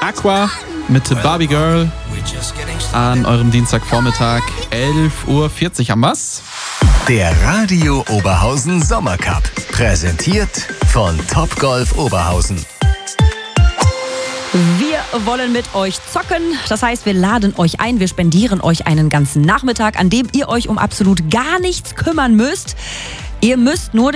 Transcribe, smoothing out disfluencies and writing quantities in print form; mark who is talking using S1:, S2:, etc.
S1: Aqua mit Barbie Girl an eurem Dienstagvormittag, 11:40 Uhr. Haben wir's?
S2: Der Radio Oberhausen Sommercup, präsentiert von Topgolf Oberhausen.
S3: Wir wollen mit euch zocken. Das heißt, wir laden euch ein, wir spendieren euch einen ganzen Nachmittag, an dem ihr euch um absolut gar nichts kümmern müsst. Ihr müsst nur